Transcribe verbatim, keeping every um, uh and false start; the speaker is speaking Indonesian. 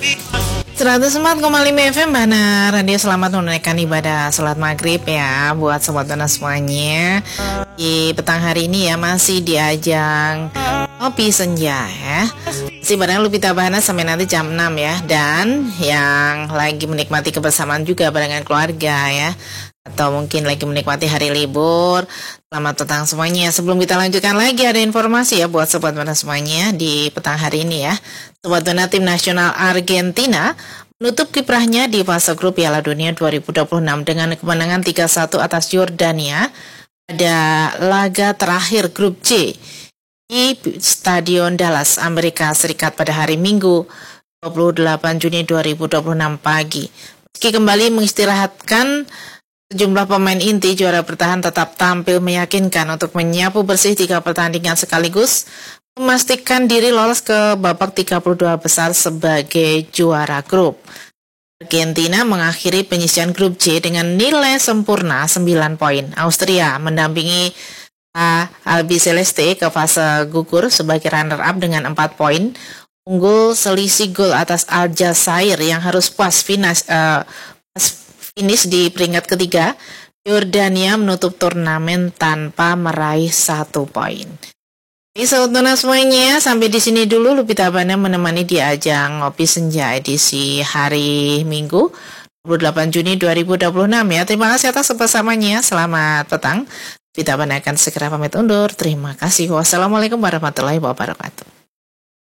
seratus empat koma lima F M Bahana Radio. Selamat menunaikan ibadah sholat maghrib ya buat sobat Bahana semuanya. Di petang hari ini ya masih di ajang Kopi Senja ya. Si barang Lupita Bahana sampai nanti jam enam ya. Dan yang lagi menikmati kebersamaan juga barengan keluarga ya, atau mungkin lagi menikmati hari libur, selamat petang semuanya. Sebelum kita lanjutkan lagi, ada informasi ya buat sobat Bahana semuanya di petang hari ini ya. Sobat Bahana, tim nasional Argentina menutup kiprahnya di fase grup Piala Dunia dua ribu dua puluh enam dengan kemenangan tiga satu atas Yordania pada laga terakhir grup C di Stadion Dallas, Amerika Serikat pada hari Minggu dua puluh delapan Juni dua ribu dua puluh enam pagi. Meski kembali mengistirahatkan, sejumlah pemain inti juara bertahan tetap tampil meyakinkan untuk menyapu bersih tiga pertandingan sekaligus, memastikan diri lolos ke babak tiga puluh dua besar sebagai juara grup. Argentina mengakhiri penyisian grup C dengan nilai sempurna sembilan poin. Austria mendampingi Albi Celeste ke fase gugur sebagai runner-up dengan empat poin. Unggul selisih gol atas Aljazair yang harus puas finish, uh, finish di peringkat ketiga. Yordania menutup turnamen tanpa meraih satu poin. Oke, saudara semuanya, sampai di sini dulu Lupita Bahana menemani di ajang Ngopi Senja edisi hari Minggu dua puluh delapan Juni dua ribu dua puluh enam ya. Terima kasih atas kebersamaannya. Selamat petang. Lupita Bahana akan segera pamit undur. Terima kasih. Wassalamualaikum warahmatullahi wabarakatuh.